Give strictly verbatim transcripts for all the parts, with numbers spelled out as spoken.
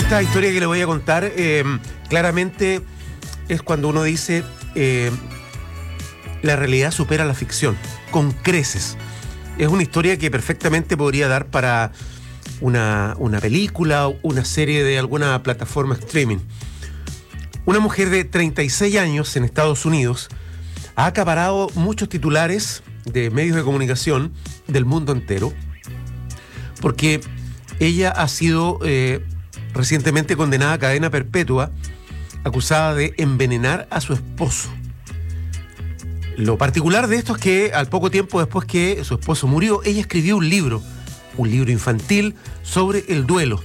Esta historia que le voy a contar, eh, claramente es cuando uno dice eh, la realidad supera la ficción, con creces. Es una historia que perfectamente podría dar para una, una película o una serie de alguna plataforma streaming. Una mujer de treinta y seis años en Estados Unidos ha acaparado muchos titulares de medios de comunicación del mundo entero, porque ella ha sido eh, recientemente condenada a cadena perpetua, acusada de envenenar a su esposo. Lo particular de esto es que al poco tiempo después que su esposo murió, ella escribió un libro, un libro infantil sobre el duelo.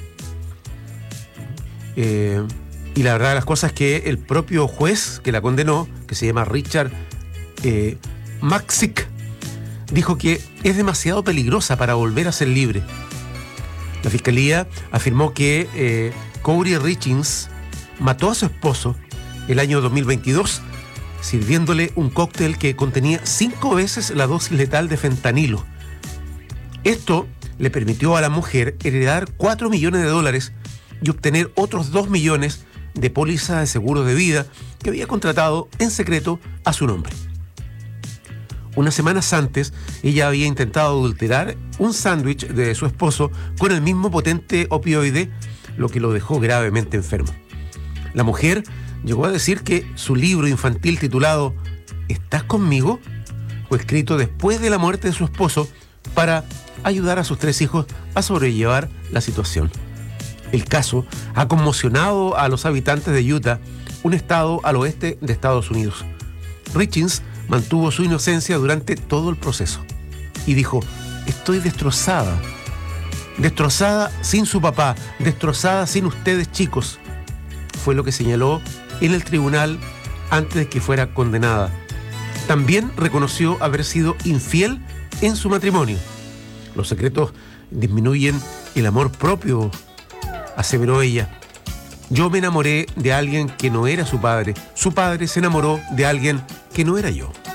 Eh, y la verdad de las cosas es que el propio juez que la condenó, que se llama Richard eh, Maxick, dijo que es demasiado peligrosa para volver a ser libre. La fiscalía afirmó que eh, Corey Richins mató a su esposo el año dos mil veintidós sirviéndole un cóctel que contenía cinco veces la dosis letal de fentanilo. Esto le permitió a la mujer heredar cuatro millones de dólares y obtener otros dos millones de póliza de seguro de vida que había contratado en secreto a su nombre. Unas semanas antes, ella había intentado adulterar un sándwich de su esposo con el mismo potente opioide, lo que lo dejó gravemente enfermo. La mujer llegó a decir que su libro infantil titulado ¿Estás conmigo?, fue escrito después de la muerte de su esposo para ayudar a sus tres hijos a sobrellevar la situación. El caso ha conmocionado a los habitantes de Utah, un estado al oeste de Estados Unidos. Richins mantuvo su inocencia durante todo el proceso y dijo: estoy destrozada, destrozada sin su papá, destrozada sin ustedes, chicos. Fue lo que señaló en el tribunal antes de que fuera condenada. También reconoció haber sido infiel en su matrimonio. Los secretos disminuyen el amor propio, aseveró ella. Yo me enamoré de alguien que no era su padre. Su padre se enamoró de alguien que no era yo.